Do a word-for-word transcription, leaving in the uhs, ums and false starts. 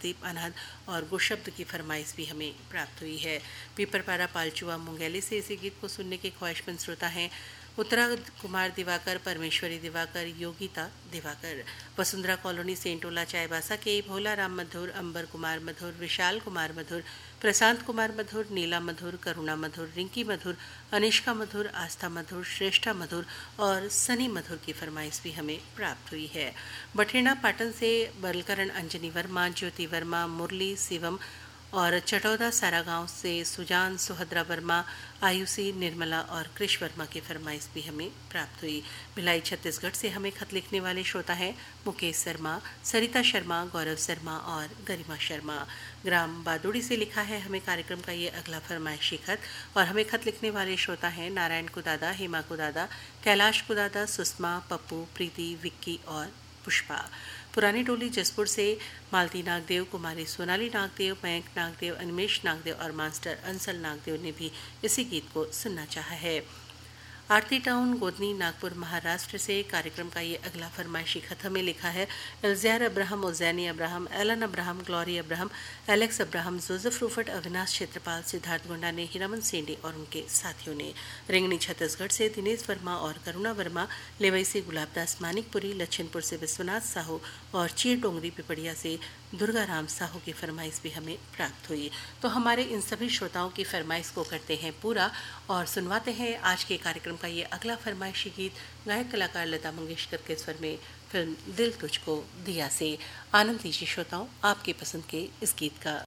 राजदीप अनहद और गुशब्द की फरमाइश भी हमें प्राप्त हुई है। पीपरपारा पालचुआ मुंगेली से इसी गीत को सुनने के ख्वाहिशमंद श्रोता हैं उत्तरा कुमार दिवाकर, परमेश्वरी दिवाकर, योगिता दिवाकर। वसुंधरा कॉलोनी सेंटोला चायबासा के भोला राम मधुर, अंबर कुमार मधुर, विशाल कुमार मधुर, प्रशांत कुमार मधुर, नीला मधुर, करुणा मधुर, रिंकी मधुर, अनिष्का मधुर, आस्था मधुर, श्रेष्ठा मधुर और सनी मधुर की फरमाइश भी हमें प्राप्त हुई है। बठेना पाटन से बलकरण अंजनी वर्मा, ज्योति वर्मा, मुरली शिवम और चटौदा सारागांव से सुजान सुहद्रा वर्मा, आयुषी निर्मला और कृष वर्मा की फरमाइश भी हमें प्राप्त हुई। भिलाई छत्तीसगढ़ से हमें खत लिखने वाले श्रोता हैं मुकेश शर्मा, सरिता शर्मा, गौरव शर्मा और गरिमा शर्मा। ग्राम बादुड़ी से लिखा है हमें कार्यक्रम का ये अगला फरमाइशी खत और हमें खत लिखने वाले श्रोता हैं नारायण कुदादा, हेमा कुदादा, कैलाश कुदादा, सुषमा, पप्पू, प्रीति, विक्की और पुष्पा। पुरानी टोली जसपुर से मालती नागदेव, कुमारी सोनाली नागदेव, मयंक नागदेव, अनिमेश नागदेव और मास्टर अंसल नागदेव ने भी इसी गीत को सुनना चाहा है। आरती टाउन गोदनी नागपुर महाराष्ट्र से कार्यक्रम का ये अगला फरमाइशी खत हमें लिखा है एल्जियर अब्राहम, उजैनी अब्राहम, एलन Abraham, glory Abraham, Alex Abraham, Joseph रूफट, Avinash क्षेत्रपाल, सिद्धार्थ गुंडा ने, हिरामन सेंडे और उनके साथियों ने। रिंगनी छत्तीसगढ़ से दिनेश वर्मा और करुणा वर्मा, लेवई से गुलाबदास मानिकपुरी, लच्छनपुर से विश्वनाथ साहू और चीर डोंगरी पिपड़िया से दुर्गा राम साहू की फरमाइश भी हमें प्राप्त हुई। तो हमारे इन सभी श्रोताओं की फरमाइश को करते हैं पूरा और सुनवाते हैं आज के कार्यक्रम का ये अगला फरमाइशी गीत गायक कलाकार लता मंगेशकर के स्वर में फिल्म दिल तुझको दिया से। आनंद लीजिए श्रोताओं आपकी पसंद के इस गीत का।